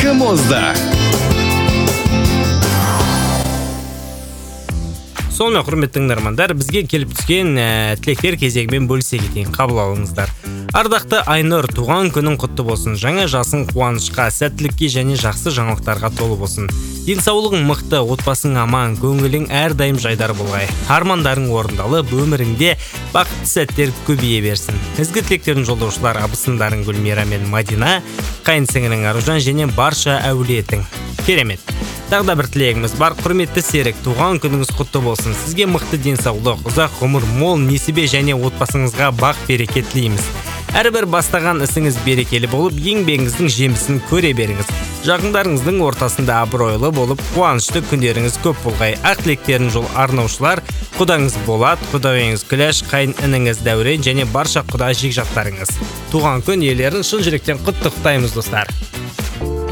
кім озды? Сонымен құрметті тыңдармандар, бізге келіп түскен тілектер кезегімен бөлісе кетейін, қабыл алыңыздар. Ардақты Айнұр, туған күнің құтты болсын. Жаңа жасың қуанышқа, сәттілікке және жақсы жаңалықтарға толы болсын. Денсаулығың мықты, отбасың аман, көңілің әрдайым жайдар болғай. Армандарың орындалып, өміріңде бақытты сәттер көбейе берсін. Ізгі тілектерін жолдаушылар абысындарың Гүлмира мен Мадина, қайынсіңлің Аружан және барша әулетің. Керемет. Тағы да бір тілегіміз бар. Құрметті Серік, туған күніңіз құтты болсын. Сізге мықты денсаулық, ұзақ ғұмыр, мол несібе және отбасыңызға бақ береке тілейміз. Әрбір бастаған ісіңіз берекелі болып, еңбегіңіздің жемісін көре беріңіз. Жақындарыңыздың ортасында абыройлы болып, қуанышты күндеріңіз көп болғай. Ақ тілектерін жол арнаушылар құдаңыз Болат, құдағыңыз Күләш, қайын ініңіз Дәурен және барша құда жекжаттарыңыз. Туған күн иелерін шын жүректен құттықтаймыз, достар.